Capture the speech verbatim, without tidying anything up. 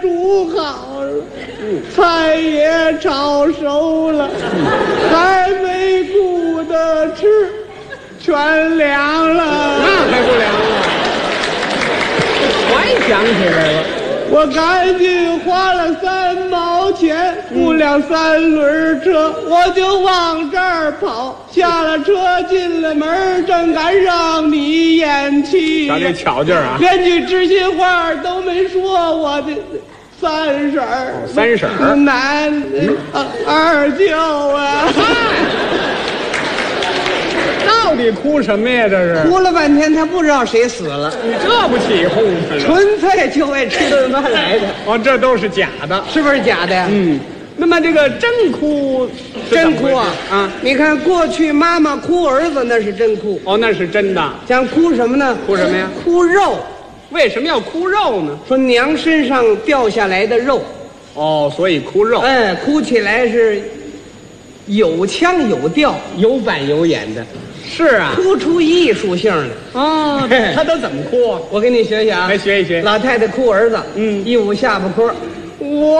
煮好了，菜也炒熟了，还没顾得吃，全凉了。 那还不凉了？还想起来了。 我赶紧花了三毛钱雇辆三轮车，我就往这儿跑。下了车进了门，正赶上你演戏呀， 瞧这巧劲儿啊！ 连句知心话都没说，我的三婶儿、 哦三婶儿、 奶奶、二舅啊！ 到底哭什么呀？这是哭了半天，他不知道谁死了， 你这不起哄吗？ 纯粹就为吃顿饭来的， 哦，这都是假的。 是不是假的呀？ 嗯，那么这个真哭是怎真么回事哭啊！ 啊！ 你看过去妈妈哭儿子那是真哭， 哦，那是真的。 讲哭什么呢？ 哭什么呀？ 哭肉， 为什么要哭肉呢？ 说娘身上掉下来的肉， 哦，所以哭肉。 哎，哭起来是有腔有调、有板有眼的， 是啊。 哭出艺术性来。 哦，他都怎么哭啊？ 我给你学学啊， 来学一学。 老太太哭儿子， 嗯一捂下巴颏，我